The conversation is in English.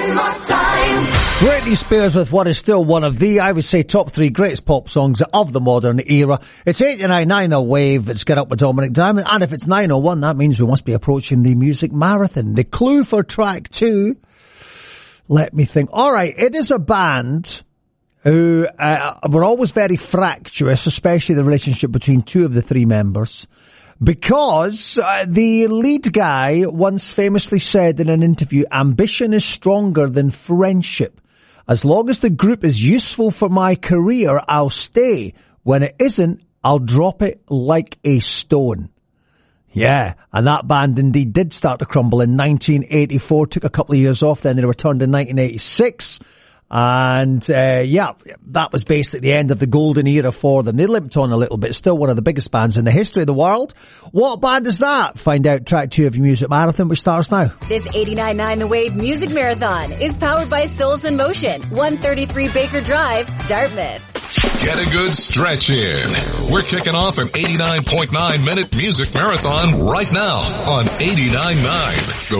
one more time. Britney Spears with what is still one of the, I would say, top 3 greatest pop songs of the modern era. It's 89.9 The Wave. It's Get Up with Dominic Diamond. And if it's 9:01, that means we must be approaching the music marathon. The clue for track 2, let me think. All right, it is a band who were always very fractious, especially the relationship between 2 of the 3 members. Because the lead guy once famously said in an interview, ambition is stronger than friendship. As long as the group is useful for my career, I'll stay. When it isn't, I'll drop it like a stone. Yeah, and that band indeed did start to crumble in 1984, took a couple of years off, then they returned in 1986. And, that was basically the end of the golden era for them. They limped on a little bit, still one of the biggest bands in the history of the world. What band is that? Find out track 2 of your music marathon, which starts now. This 89.9 The Wave Music Marathon is powered by Souls in Motion, 133 Baker Drive, Dartmouth. Get a good stretch in. We're kicking off an 89.9 minute music marathon right now on 89.9 The